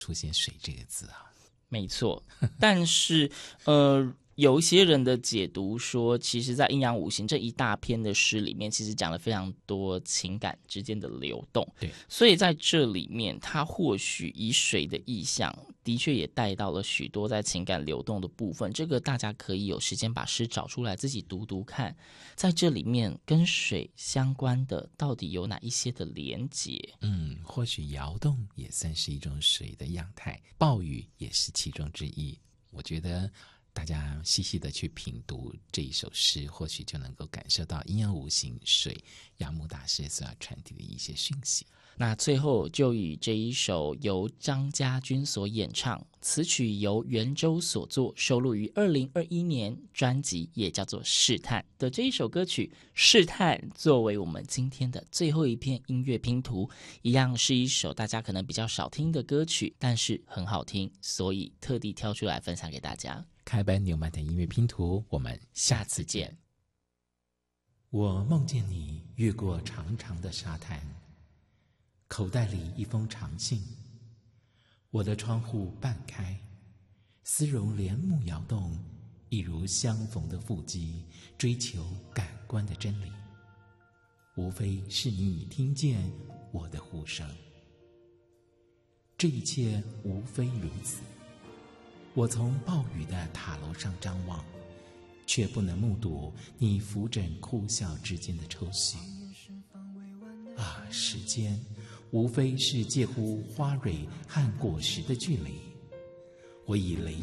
出现水这个字啊。 没错，但是有一些人的解读说，其实在阴阳五行这一大篇的诗里面，其实讲了非常多情感之间的流动。 对， 所以在这里面，他或许以水的意象，的确也带到了许多在情感流动的部分。这个大家可以有时间把诗找出来自己读读看，在这里面跟水相关的到底有哪一些的连结？ 或许摇动也算是一种水的样态，暴雨也是其中之一。我觉得大家细细的去品读这一首诗，或许就能够感受到阴阳五行水杨牧大师所要传递的一些讯息。 那最后就以这一首由张家军所演唱，词曲由袁周所作，收录于2021年专辑也叫做《试探》的这一首歌曲《试探》，作为我们今天的最后一片音乐拼图，一样是一首大家可能比较少听的歌曲，但是很好听，所以特地挑出来分享给大家。 开班纽曼的音乐拼图，我们下次见。我梦见你越过长长的沙滩，口袋里一封长信，我的窗户半开，丝绒帘幕摇动，一如相逢的腹肌，追求感官的真理，无非是你已听见我的呼声。这一切无非如此。我从暴雨的塔楼上张望，却不能目睹你扶枕哭笑之间的抽搐。啊，时间无非是介乎花蕊和果实的距离，我以雷